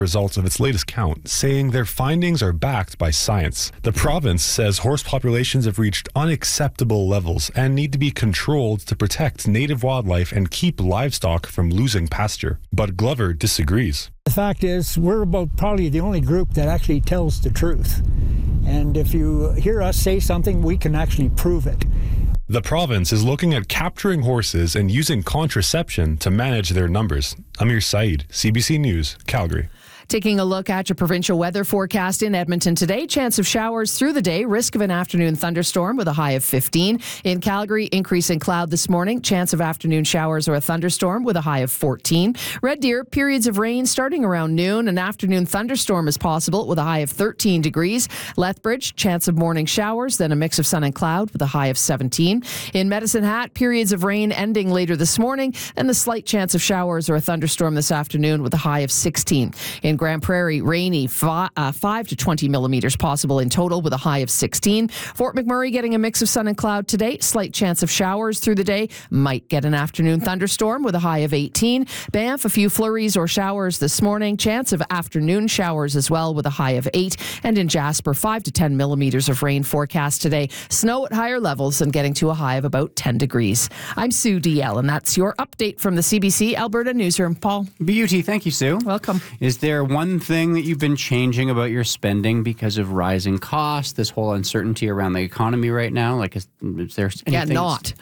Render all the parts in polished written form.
results of its latest count, saying their findings are backed by science. The province says horse populations have reached unacceptable levels and need to be controlled to protect native wildlife and keep livestock from losing pasture. But Glover disagrees. The fact is, we're about probably the only group that actually tells the truth. And if you hear us say something, we can actually prove it. The province is looking at capturing horses and using contraception to manage their numbers. Amir Saeed, CBC News, Calgary. Taking a look at your provincial weather forecast in Edmonton today. Chance of showers through the day. Risk of an afternoon thunderstorm with a high of 15. In Calgary, increase in cloud this morning. Chance of afternoon showers or a thunderstorm with a high of 14. Red Deer, periods of rain starting around noon. An afternoon thunderstorm is possible with a high of 13 degrees. Lethbridge, chance of morning showers, then a mix of sun and cloud with a high of 17. In Medicine Hat, periods of rain ending later this morning, and the slight chance of showers or a thunderstorm this afternoon with a high of 16. In Grand Prairie, rainy, 5 to 20 millimeters possible in total with a high of 16. Fort McMurray getting a mix of sun and cloud today. Slight chance of showers through the day. Might get an afternoon thunderstorm with a high of 18. Banff, a few flurries or showers this morning. Chance of afternoon showers as well with a high of 8. And in Jasper, 5 to 10 millimeters of rain forecast today. Snow at higher levels and getting to a high of about 10 degrees. I'm Sue DL, and that's your update from the CBC Alberta Newsroom. Paul. Beauty. Thank you, Sue. Welcome. Is there one thing that you've been changing about your spending because of rising costs, this whole uncertainty around the economy right now? Like, is there anything? Yeah,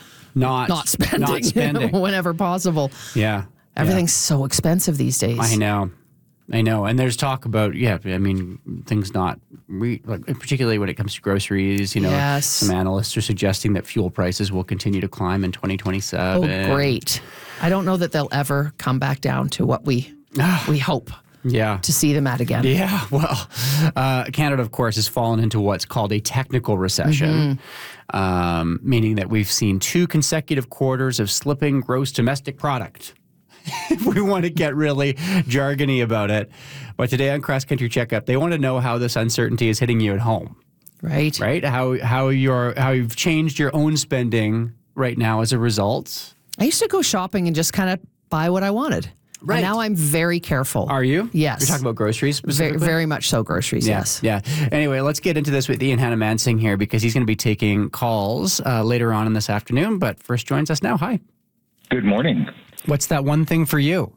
not spending whenever possible. Yeah. Everything's so expensive these days. I know. And there's talk about, things not, particularly when it comes to groceries, Yes. Some analysts are suggesting that fuel prices will continue to climb in 2027. Oh, great. I don't know that they'll ever come back down to what we hope. Yeah. To see them at again. Yeah, well, Canada, of course, has fallen into what's called a technical recession, meaning that we've seen 2 consecutive quarters of slipping gross domestic product. If we want to get really jargony about it. But today on Cross Country Checkup, they want to know how this uncertainty is hitting you at home. Right. How you've changed your own spending right now as a result. I used to go shopping and just kind of buy what I wanted. Right. And now I'm very careful. Are you? Yes. You're talking about groceries specifically? Very much so, groceries, yes. Yeah. Anyway, let's get into this with Ian Hannah-Mansing here because he's going to be taking calls later on in this afternoon, but first joins us now. Hi. Good morning. What's that one thing for you?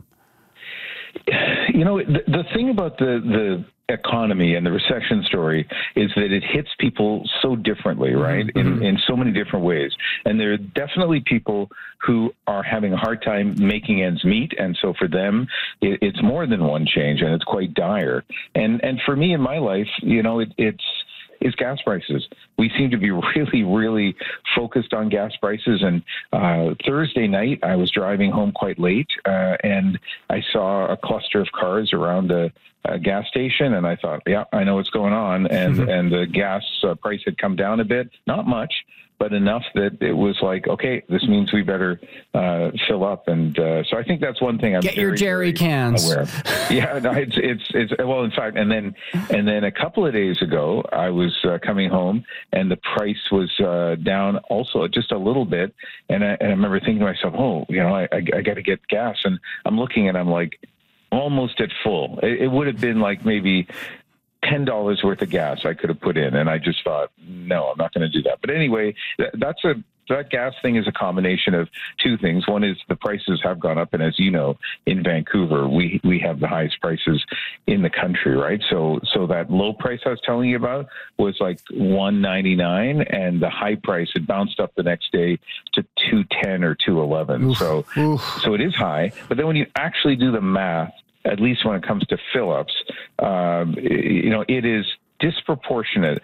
The thing about the economy and the recession story is that it hits people so differently, right? Mm-hmm. In so many different ways. And there are definitely people who are having a hard time making ends meet. And so for them, it's more than one change and it's quite dire. And for me in my life, it's gas prices. We seem to be really, really focused on gas prices. And Thursday night, I was driving home quite late, and I saw a cluster of cars around a gas station, and I thought, yeah, I know what's going on. And and the gas price had come down a bit, not much, but enough that it was like, okay, this means we better fill up. And so I think that's one thing I'm get your jerry cans aware of. Yeah, no, it's well, in fact, and then a couple of days ago, I was coming home, and the price was down also just a little bit, and I remember thinking to myself, I got to get gas, and I'm looking, and I'm like, almost at full. It would have been like maybe $10 worth of gas I could have put in. And I just thought, no, I'm not going to do that. But anyway, that gas thing is a combination of 2 things. One is the prices have gone up. And as you know, in Vancouver, we have the highest prices in the country, right? So that low price I was telling you about was like $1.99, and the high price had bounced up the next day to $2.10 or $2.11. So it is high. But then when you actually do the math, at least when it comes to fill-ups, it is disproportionate,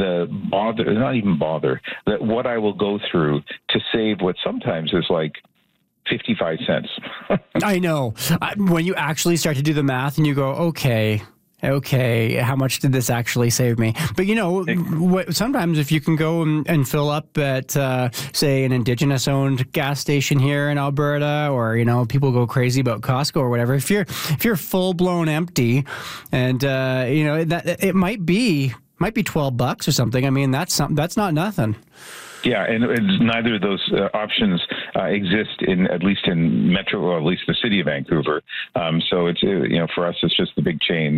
that what I will go through to save what sometimes is like 55 cents. I know. When you actually start to do the math and you go, okay, how much did this actually save me? But sometimes if you can go and fill up at, say, an Indigenous-owned gas station here in Alberta, or people go crazy about Costco or whatever. If you're full-blown empty, and that it might be $12 or something. I mean, that's not nothing. Yeah, and neither of those options exist at least in Metro, or at least the city of Vancouver. So it's for us, it's just the big chain.